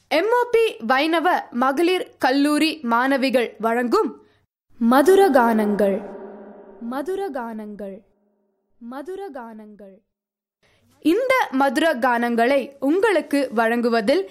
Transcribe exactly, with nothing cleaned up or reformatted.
MOP வைணவ மகளிர் கல்லூரி மாணவிகள் வழங்கும் மதுரகானங்கள் மதுரகானங்கள் மதுரகானங்கள் இந்த மதுர கானங்களை உங்களுக்கு வழங்குவதில்